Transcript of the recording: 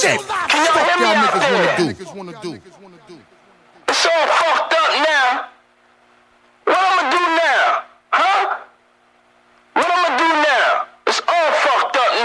Shit. Can y'all hear me out there? It's all fucked